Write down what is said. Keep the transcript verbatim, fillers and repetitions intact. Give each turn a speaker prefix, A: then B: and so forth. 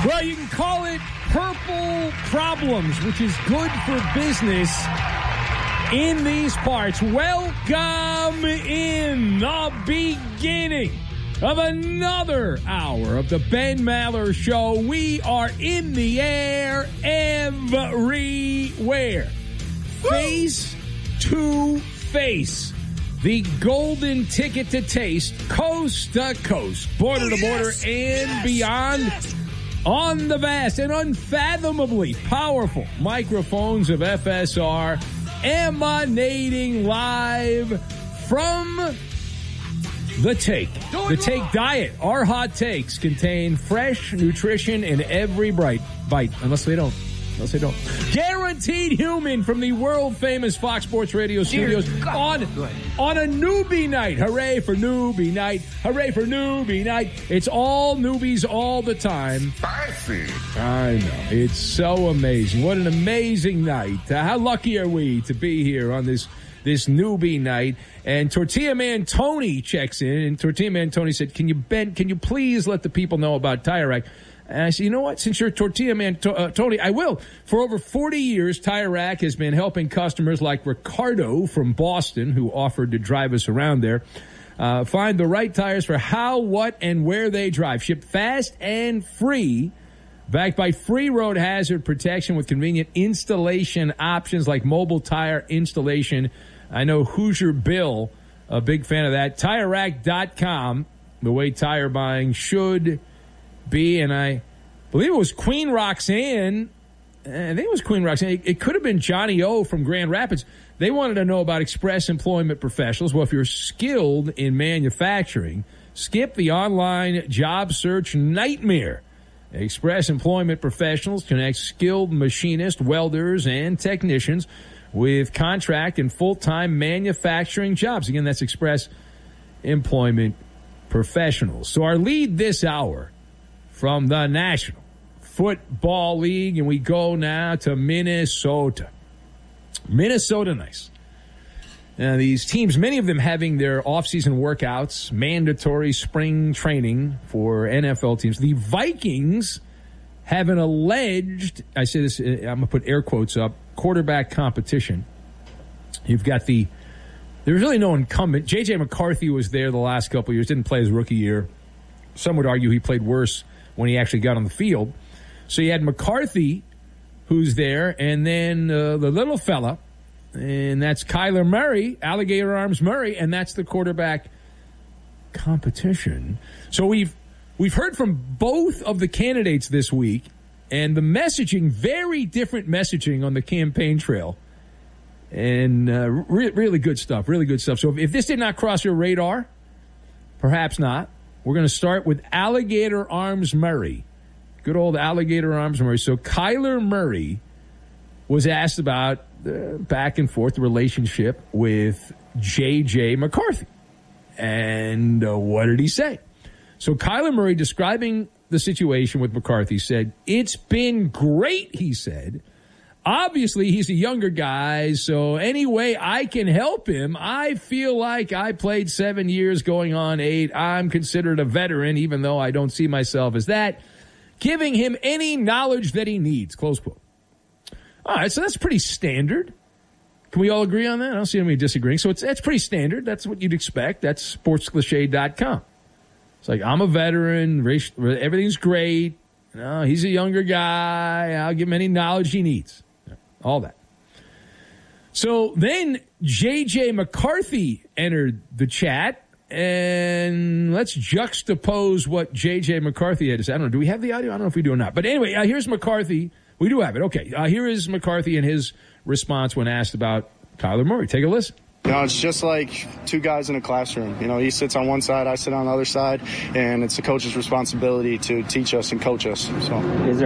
A: Well, you can call it purple problems, which is good for business in these parts. Welcome in the beginning of another hour of the Ben Maller Show. We are in the air everywhere. Face to face. The golden ticket to taste, coast to coast, border to border, yes, and yes, beyond. Yes. On the vast and unfathomably powerful microphones of F S R, emanating live from The Take. The Take Diet. Our hot takes contain fresh nutrition in every bright bite. Unless they don't. Unless they don't. Guaranteed human from the world-famous Fox Sports Radio studios on, on a newbie night. Hooray for newbie night. Hooray for newbie night. It's all newbies all the time.
B: Spicy.
A: I know. It's so amazing. What an amazing night. Uh, how lucky are we to be here on this this newbie night? And Tortilla Man Tony checks in, and Tortilla Man Tony said, can you, Ben, can you please let the people know about Tire Rack? And I said, you know what? Since you're Tortilla Man, to, uh, Tony, I will. For over forty years, Tire Rack has been helping customers like Ricardo from Boston, who offered to drive us around there, uh, find the right tires for how, what, and where they drive. Shipped fast and free, backed by free road hazard protection with convenient installation options like mobile tire installation. I know Hoosier Bill, a big fan of that. Tire Rack dot com, the way tire buying should be, and I believe it was Queen Roxanne. I think it was Queen Roxanne. It, it could have been Johnny O from Grand Rapids. They wanted to know about Express Employment Professionals. Well, if you're skilled in manufacturing, skip the online job search nightmare. Express Employment Professionals connects skilled machinists, welders, and technicians with contract and full-time manufacturing jobs. Again, that's Express Employment Professionals. So our lead this hour from the National Football League, and we go now to Minnesota. Minnesota, nice. Now, these teams, many of them having their offseason workouts, mandatory spring training for N F L teams. The Vikings have an alleged, I say this, I'm going to put air quotes up, quarterback competition. You've got the, there's really no incumbent. J J McCarthy was there the last couple of years, didn't play his rookie year. Some would argue he played worse when he actually got on the field. So you had McCarthy, who's there, and then uh, the little fella, and that's Kyler Murray, Alligator Arms Murray, and that's the quarterback competition. So we've we've heard from both of the candidates this week, and the messaging, very different messaging on the campaign trail, and uh, re- really good stuff, really good stuff. So if, if this did not cross your radar, perhaps not. We're going to start with Alligator Arms Murray. Good old Alligator Arms Murray. So Kyler Murray was asked about the back and forth relationship with J J McCarthy. And uh, what did he say? So Kyler Murray, describing the situation with McCarthy, said, it's been great, he said. Obviously, he's a younger guy, so any way I can help him, I feel like I played seven years going on eight. I'm considered a veteran, even though I don't see myself as that. Giving him any knowledge that he needs, close quote. All right, so that's pretty standard. Can we all agree on that? I don't see anybody disagreeing. So it's that's pretty standard. That's what you'd expect. That's sports cliche dot com. It's like, I'm a veteran. Everything's great. You know, he's a younger guy. I'll give him any knowledge he needs. All that. So then J J McCarthy entered the chat, and let's juxtapose what J J McCarthy had to say. I don't know. Do we have the audio? I don't know if we do or not. But anyway, uh, here's McCarthy. We do have it. Okay. Uh, here is McCarthy and his response when asked about Kyler Murray. Take a listen.
C: You know, it's just like two guys in a classroom. You know, he sits on one side, I sit on the other side, and it's the coach's responsibility to teach us and coach us. So.
D: Is there